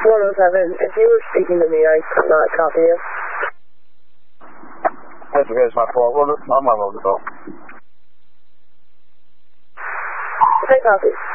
107. If you were speaking to me, I could not copy you. That's okay, it's my fault. Well, I'm not going to go. I copy.